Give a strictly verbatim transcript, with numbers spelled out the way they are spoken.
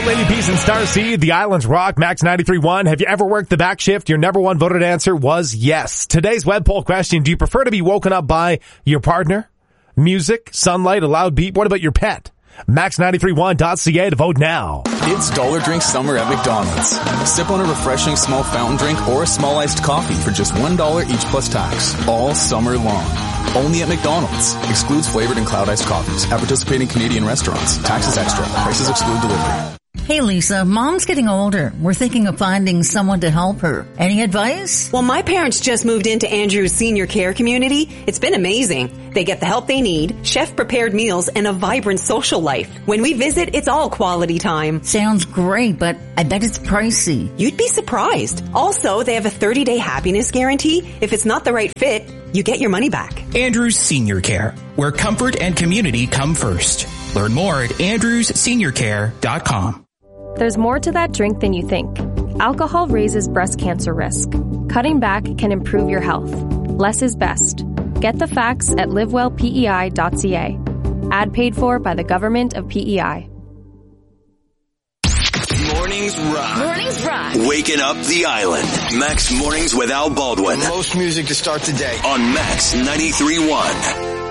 Lady Peace and Starseed, the Islands Rock, Max ninety-three point one. Have you ever worked the back shift? Your number one voted answer was yes. Today's web poll question, do you prefer to be woken up by your partner, music, sunlight, a loud beat? What about your pet? max nine three one dot c a to vote now. It's Dollar Drink Summer at McDonald's. Sip on a refreshing small fountain drink or a small iced coffee for just one dollar each plus tax, all summer long. Only at McDonald's. Excludes flavored and cloud iced coffees at participating Canadian restaurants. Taxes extra. Prices exclude delivery. Hey Lisa, Mom's getting older. We're thinking of finding someone to help her. Any advice? Well, my parents just moved into Andrew's senior care community. It's been amazing. They get the help they need, chef-prepared meals, and a vibrant social life. When we visit, it's all quality time. Sounds great, but I bet it's pricey. You'd be surprised. Also, they have a thirty-day happiness guarantee. If it's not the right fit, you get your money back. Andrew's Senior Care, where comfort and community come first. Learn more at andrews senior care dot com. There's more to that drink than you think. Alcohol raises breast cancer risk. Cutting back can improve your health. Less is best. Get the facts at live well p e i dot c a. Ad paid for by the government of P E I. Mornings rock. Mornings rock. Waking up the island. Max Mornings with Al Baldwin. Most music to start the day. On Max ninety-three point one.